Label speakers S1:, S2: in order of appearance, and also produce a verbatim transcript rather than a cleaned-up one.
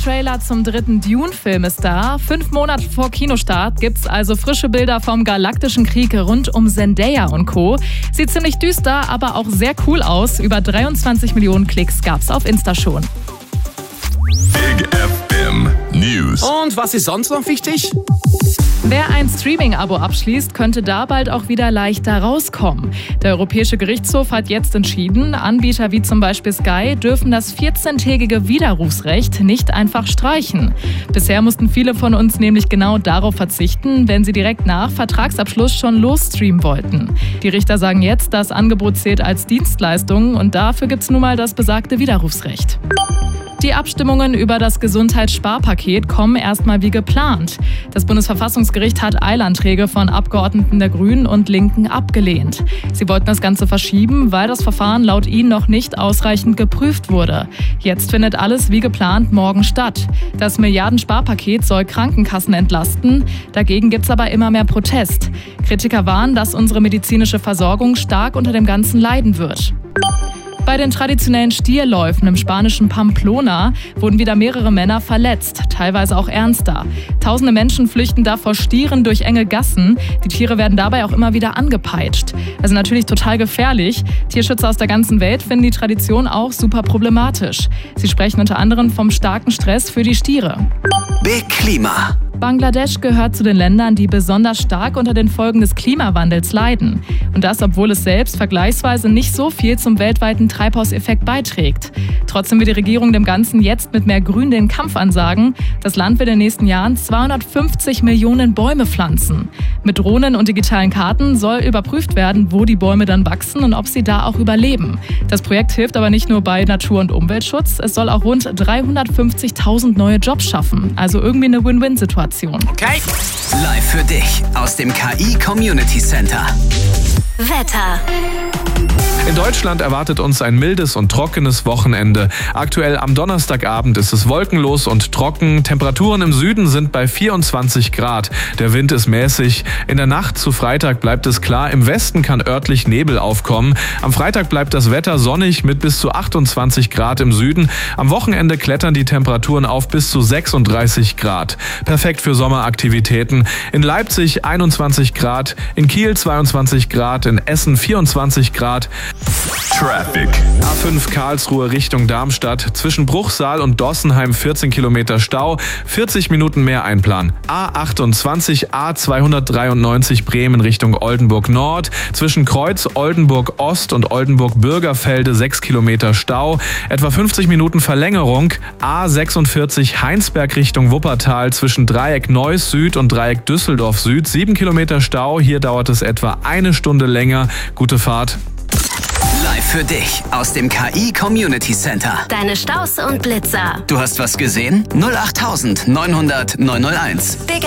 S1: Trailer zum dritten Dune-Film ist da. Fünf Monate vor Kinostart gibt's also frische Bilder vom galaktischen Krieg rund um Zendaya und Co. Sieht ziemlich düster, aber auch sehr cool aus. Über dreiundzwanzig Millionen Klicks gab's auf Insta schon.
S2: Big F M News.
S3: Und was ist sonst noch wichtig?
S1: Wer ein Streaming-Abo abschließt, könnte da bald auch wieder leichter rauskommen. Der Europäische Gerichtshof hat jetzt entschieden, Anbieter wie zum Beispiel Sky dürfen das vierzehntägige Widerrufsrecht nicht einfach streichen. Bisher mussten viele von uns nämlich genau darauf verzichten, wenn sie direkt nach Vertragsabschluss schon losstreamen wollten. Die Richter sagen jetzt, das Angebot zählt als Dienstleistung und dafür gibt's nun mal das besagte Widerrufsrecht. Die Abstimmungen über das Gesundheitssparpaket kommen erstmal wie geplant. Das Bundesverfassungsgericht hat Eilanträge von Abgeordneten der Grünen und Linken abgelehnt. Sie wollten das Ganze verschieben, weil das Verfahren laut ihnen noch nicht ausreichend geprüft wurde. Jetzt findet alles wie geplant morgen statt. Das Milliardensparpaket soll Krankenkassen entlasten. Dagegen gibt's aber immer mehr Protest. Kritiker warnen, dass unsere medizinische Versorgung stark unter dem Ganzen leiden wird. Bei den traditionellen Stierläufen im spanischen Pamplona wurden wieder mehrere Männer verletzt, teilweise auch ernster. Tausende Menschen flüchten da vor Stieren durch enge Gassen. Die Tiere werden dabei auch immer wieder angepeitscht. Also natürlich total gefährlich. Tierschützer aus der ganzen Welt finden die Tradition auch super problematisch. Sie sprechen unter anderem vom starken Stress für die Stiere.
S3: Big Klima.
S1: Bangladesch gehört zu den Ländern, die besonders stark unter den Folgen des Klimawandels leiden. Und das, obwohl es selbst vergleichsweise nicht so viel zum weltweiten Treibhauseffekt beiträgt. Trotzdem will die Regierung dem Ganzen jetzt mit mehr Grün den Kampf ansagen. Das Land will in den nächsten Jahren zweihundertfünfzig Millionen Bäume pflanzen. Mit Drohnen und digitalen Karten soll überprüft werden, wo die Bäume dann wachsen und ob sie da auch überleben. Das Projekt hilft aber nicht nur bei Natur- und Umweltschutz, es soll auch rund dreihundertfünfzigtausend neue Jobs schaffen. Also irgendwie eine Win-Win-Situation.
S3: Okay. Live für dich aus dem K I Community Center.
S4: Wetter.
S5: In Deutschland erwartet uns ein mildes und trockenes Wochenende. Aktuell am Donnerstagabend ist es wolkenlos und trocken. Temperaturen im Süden sind bei vierundzwanzig Grad. Der Wind ist mäßig. In der Nacht zu Freitag bleibt es klar. Im Westen kann örtlich Nebel aufkommen. Am Freitag bleibt das Wetter sonnig mit bis zu achtundzwanzig Grad im Süden. Am Wochenende klettern die Temperaturen auf bis zu sechsunddreißig Grad. Perfekt für Sommeraktivitäten. In Leipzig einundzwanzig Grad, in Kiel zweiundzwanzig Grad, in Essen vierundzwanzig Grad.
S2: Traffic.
S5: A fünf Karlsruhe Richtung Darmstadt. Zwischen Bruchsal und Dossenheim vierzehn Kilometer Stau. vierzig Minuten mehr einplanen. A achtundzwanzig, A zweihundertdreiundneunzig Bremen Richtung Oldenburg Nord. Zwischen Kreuz Oldenburg Ost und Oldenburg Bürgerfelde sechs Kilometer Stau. Etwa fünfzig Minuten Verlängerung. A sechsundvierzig Heinsberg Richtung Wuppertal. Zwischen Dreieck Neuss Süd und Dreieck Düsseldorf Süd. sieben Kilometer Stau. Hier dauert es etwa eine Stunde länger. Gute Fahrt.
S3: Live für dich aus dem K I Community Center.
S4: Deine Staus und Blitzer.
S3: Du hast was gesehen? null acht neunhundert neunhunderteins.
S4: Big